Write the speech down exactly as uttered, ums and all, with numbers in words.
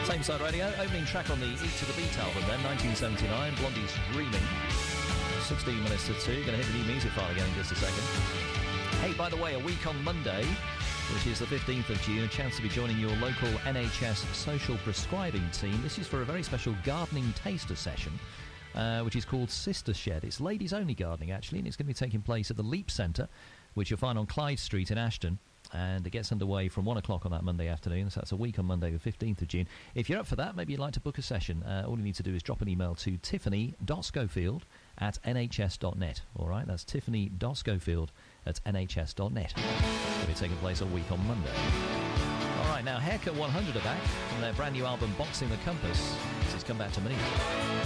Same Side Radio, opening track on the Eat to the Beat album then, nineteen seventy-nine, Blondie's Dreaming. sixteen minutes to two, going to hit the new music file again in just a second. Hey, by the way, a week on Monday, which is the fifteenth of June, a chance to be joining your local N H S social prescribing team. This is for a very special gardening taster session, uh, which is called Sister Shed. It's ladies-only gardening, actually, and it's going to be taking place at the Leap Centre, which you'll find on Clyde Street in Ashton. And it gets underway from one o'clock on that Monday afternoon, so that's a week on Monday, the fifteenth of June. If you're up for that, maybe you'd like to book a session. Uh, all you need to do is drop an email to tiffany dot schofield at n h s dot net. All right, that's tiffany dot schofield at n h s dot net. It'll be taking place a week on Monday. All right, now Haircut one hundred are back from their brand new album, Boxing the Compass. This has come back to me.